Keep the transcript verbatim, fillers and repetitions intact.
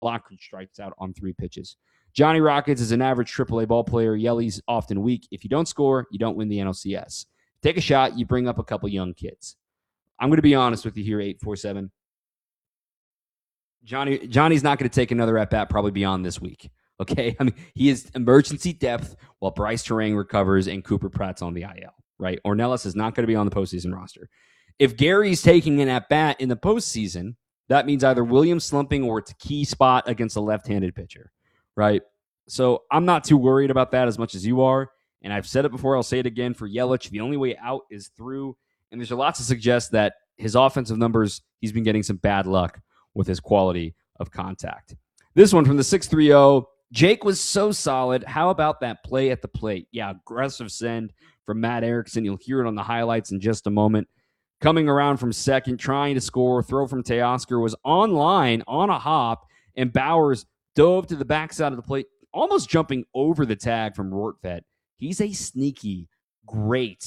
Lockridge strikes out on three pitches. Johnny Rockets is an average triple A ball player. Yelly's often weak. If you don't score, you don't win the N L C S. Take a shot. You bring up a couple young kids. I'm going to be honest with you here, eight four seven. Johnny Johnny's not going to take another at-bat probably beyond this week. Okay? I mean, he is emergency depth while Bryce Terang recovers and Cooper Pratt's on the I L, right? Ornelas is not going to be on the postseason roster. If Gary's taking an at-bat in the postseason, that means either Williams slumping or it's a key spot against a left-handed pitcher, right? So I'm not too worried about that as much as you are. And I've said it before, I'll say it again. For Yelich, the only way out is through. And there's a lot to suggest that his offensive numbers, he's been getting some bad luck with his quality of contact. This one from the six three oh. Jake was so solid. How about that play at the plate? Yeah, aggressive send from Matt Erickson. You'll hear it on the highlights in just a moment. Coming around from second, trying to score. Throw from Teoscar was on line, on a hop, and Bowers dove to the backside of the plate, almost jumping over the tag from Rortvedt. He's a sneaky, great